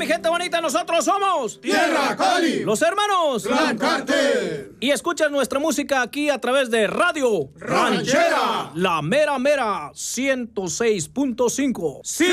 mi gente bonita, nosotros somos Tierra Cali, los hermanos Blancarte. Y escuchas nuestra música aquí a través de Radio Ranchera, La Mera Mera 106.5. Sí.